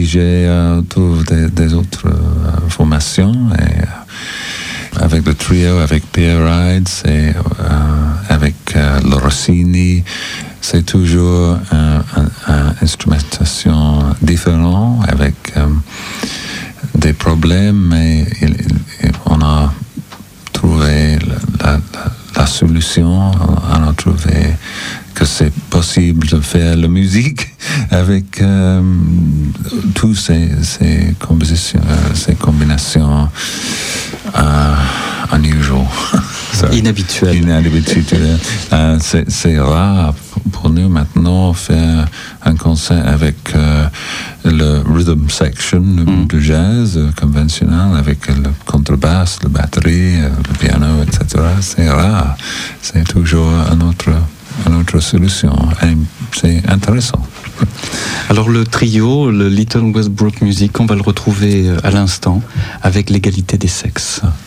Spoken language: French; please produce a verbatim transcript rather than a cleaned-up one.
j'ai euh, trouvé des, des autres euh, formations. Et, euh, avec le trio, avec Pierre Rides et euh, avec euh, le Rossini, c'est toujours une instrumentation différente avec euh, des problèmes, mais il, il, on a trouvé la, la, la solution, on a trouvé que c'est possible de faire la musique avec euh, toutes ces, ces compositions, euh, ces combinations euh, unusual. Inhabituel. Inhabituel. Euh, c'est, c'est rare pour nous maintenant faire un concert avec euh, le rhythm section mm. du jazz conventionnel, avec le contrebasse, la batterie, le piano, et cetera. C'est rare. C'est toujours un autre, une autre solution. Et c'est intéressant. Alors le trio, le Little Westbrook Music, on va le retrouver à l'instant avec l'égalité des sexes.